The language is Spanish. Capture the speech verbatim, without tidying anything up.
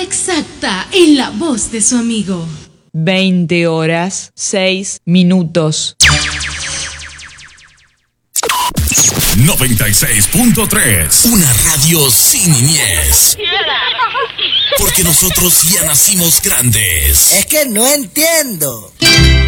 hora exacta en la voz de su amigo. veinte horas, seis minutos. noventa y seis punto tres. Una radio sin niñez. Porque nosotros ya nacimos grandes. Es que no entiendo.